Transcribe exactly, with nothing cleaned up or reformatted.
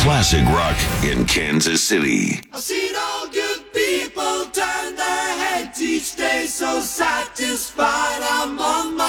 Classic rock in Kansas City. I've seen all good people turn their heads each day, so satisfied I'm on my